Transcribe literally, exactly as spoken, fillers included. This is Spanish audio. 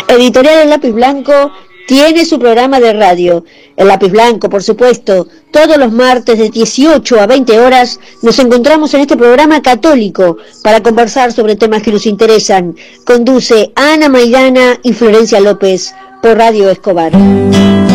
Editorial El Lápiz Blanco tiene su programa de radio. El Lápiz Blanco, por supuesto, todos los martes de dieciocho a veinte horas nos encontramos en este programa católico para conversar sobre temas que nos interesan. Conduce Ana Maidana y Florencia López por Radio Escobar.